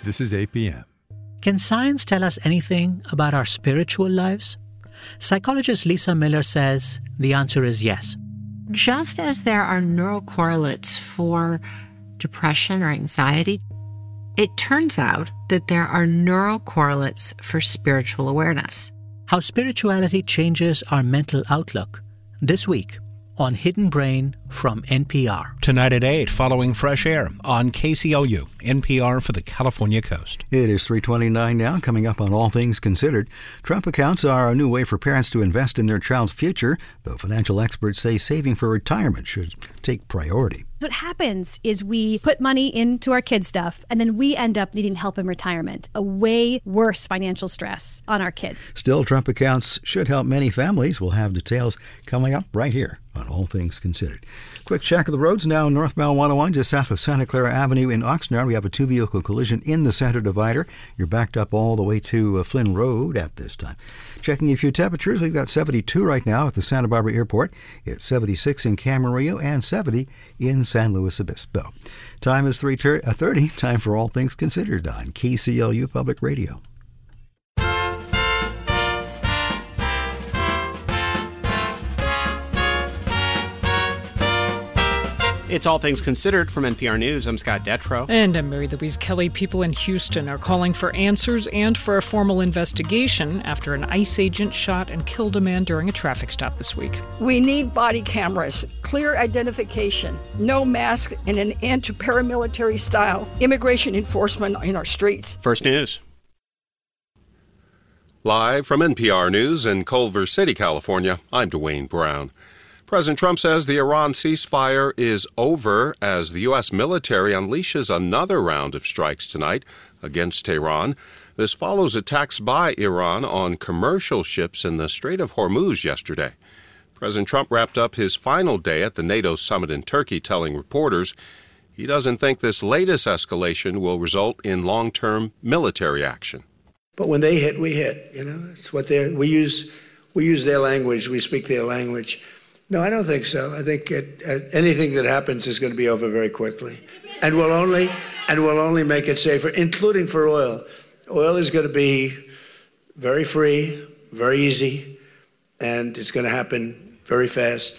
This is APM. Can science tell us anything about our spiritual lives? Psychologist Lisa Miller says the answer is yes. Just as there are neural correlates for depression or anxiety, it turns out that there are neural correlates for spiritual awareness. How spirituality changes our mental outlook. This week on Hidden Brain from NPR. Tonight at 8, following Fresh Air on KCLU, NPR for the California coast. It is 3:29 now. Coming up on All Things Considered, Trump accounts are a new way for parents to invest in their child's future, though financial experts say saving for retirement should take priority. What happens is we put money into our kids' stuff, and then we end up needing help in retirement. A way worse financial stress on our kids. Still, Trump accounts should help many families. We'll have details coming up right here on All Things Considered. Quick check of the roads now. Northbound 101 just south of Santa Clara Avenue in Oxnard. We have a two-vehicle collision in the center divider. You're backed up all the way to Flynn Road at this time. Checking a few temperatures. We've got 72 right now at the Santa Barbara Airport. It's 76 in Camarillo and 70 in San Luis Obispo. Time is 3:30. Time for All Things Considered on KCLU Public Radio. It's All Things Considered from NPR News. I'm Scott Detrow. And I'm Mary Louise Kelly. People in Houston are calling for answers and for a formal investigation after an ICE agent shot and killed a man during a traffic stop this week. We need body cameras, clear identification, no mask, and an anti-paramilitary style immigration enforcement in our streets. First News. Live from NPR News in Culver City, California, I'm Dwayne Brown. President Trump says the Iran ceasefire is over as the U.S. military unleashes another round of strikes tonight against Tehran. This follows attacks by Iran on commercial ships in the Strait of Hormuz yesterday. President Trump wrapped up his final day at the NATO summit in Turkey, telling reporters he doesn't think this latest escalation will result in long-term military action. But when they hit, we hit. You know, it's what we use their language. We speak their language. No, I don't think so. I think anything that happens is going to be over very quickly, and we'll only make it safer, including for oil. Oil is going to be very free, very easy, and it's going to happen very fast.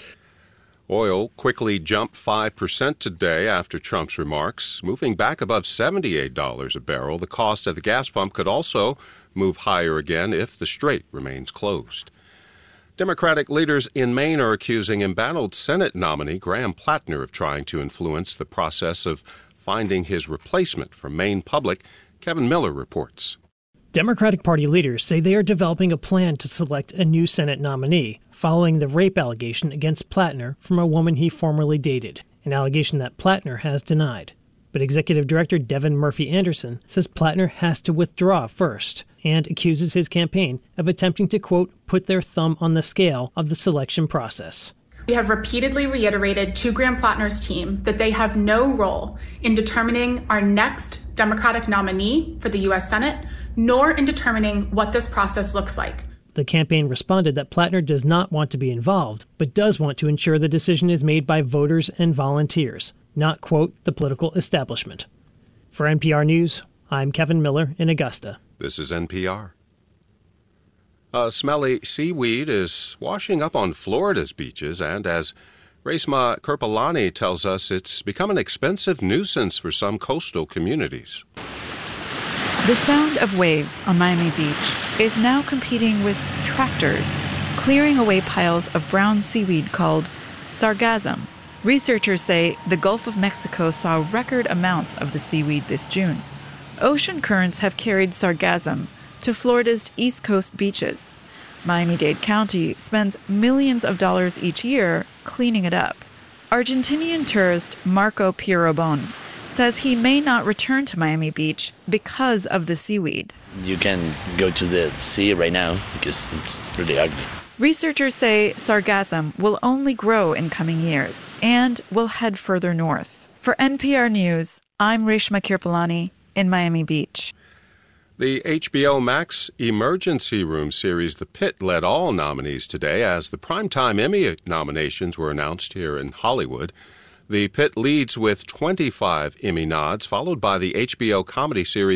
Oil quickly jumped 5% today after Trump's remarks, moving back above $78 a barrel. The cost at the gas pump could also move higher again if the strait remains closed. Democratic leaders in Maine are accusing embattled Senate nominee Graham Plattner of trying to influence the process of finding his replacement. From Maine Public, Kevin Miller reports. Democratic Party leaders say they are developing a plan to select a new Senate nominee following the rape allegation against Plattner from a woman he formerly dated, an allegation that Plattner has denied. But Executive Director Devin Murphy Anderson says Plattner has to withdraw first and accuses his campaign of attempting to, quote, put their thumb on the scale of the selection process. We have repeatedly reiterated to Graham Plattner's team that they have no role in determining our next Democratic nominee for the U.S. Senate, nor in determining what this process looks like. The campaign responded that Plattner does not want to be involved, but does want to ensure the decision is made by voters and volunteers, not, quote, the political establishment. For NPR News, I'm Kevin Miller in Augusta. This is NPR. A smelly seaweed is washing up on Florida's beaches, and as Reshma Kirpalani tells us, it's become an expensive nuisance for some coastal communities. The sound of waves on Miami Beach is now competing with tractors, clearing away piles of brown seaweed called sargassum. Researchers say the Gulf of Mexico saw record amounts of the seaweed this June. Ocean currents have carried sargassum to Florida's East Coast beaches. Miami-Dade County spends millions of dollars each year cleaning it up. Argentinian tourist Marco Pierobon says he may not return to Miami Beach because of the seaweed. You can go to the sea right now because it's really ugly. Researchers say sargassum will only grow in coming years and will head further north. For NPR News, I'm Reshma Kirpalani in Miami Beach. The HBO Max Emergency Room series The Pit led all nominees today as the Primetime Emmy nominations were announced here in Hollywood. The Pit leads with 25 Emmy nods, followed by the HBO comedy series